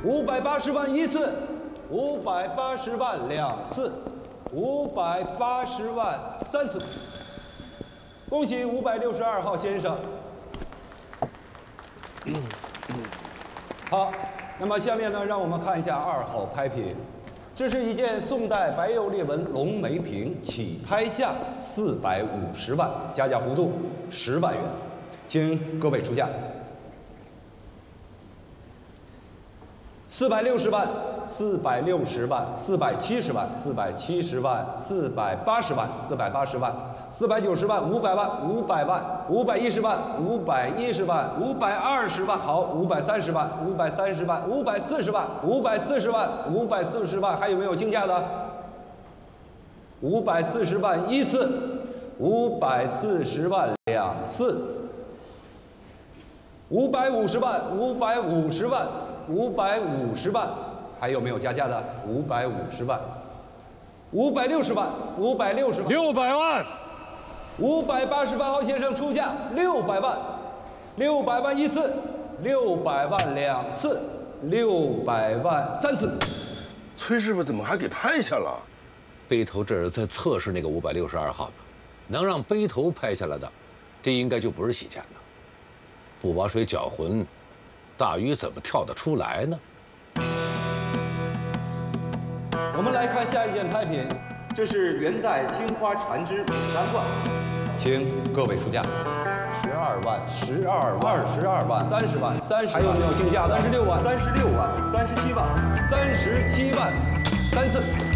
580万一次，580万两次，580万3次。恭喜562号先生。好，那么下面呢，让我们看一下2号拍品。这是一件宋代白釉裂纹龙眉瓶，起拍价450万，加价幅度10万元，请各位出价。460万、460万、470万、470万、480万、480万、490万、500万、500万、510万、510万、520万，好，530万、530万、540万、540万、540万，还有没有竞价的？540万一次，540万两次，550万、550万。550万，还有没有加价的？550万，560万，560万 ，600万 ，588号先生出价600万，600万一次，600万两次，600万3次。 崔师傅怎么还给拍下了？ 背头这是在测试那个562号呢，能让背头拍下来的，这应该就不是洗钱的。不把水搅浑。大鱼怎么跳得出来呢？ 我们来看下一件拍品，这是元代青花缠枝牡丹冠，请各位出价。12万、12万、22万、30万、30，还有没有竞价的？36万、36万、37万、37万3次。